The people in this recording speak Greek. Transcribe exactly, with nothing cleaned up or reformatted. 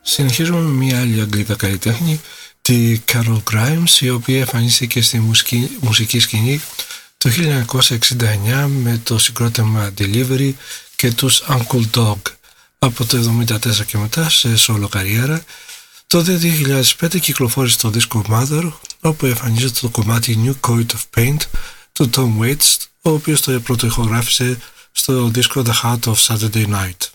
Συνεχίζουμε με μια άλλη αγγλικά καλλιτέχνη, τη Carol Grimes, η οποία εμφανίστηκε στη μουσική, μουσική σκηνή το χίλια εννιακόσια εξήντα εννιά με το συγκρότημα Delivery και τους Uncle Dog. Από το εβδομήντα τέσσερα και μετά σε solo καριέρα. Το δύο χιλιάδες πέντε κυκλοφόρησε το δίσκο Mother, όπου εμφανίζεται το κομμάτι New Coat of Paint του Tom Waits, ο οποίος το πρωτοηχογράφησε στο δίσκο The Heart of Saturday Night.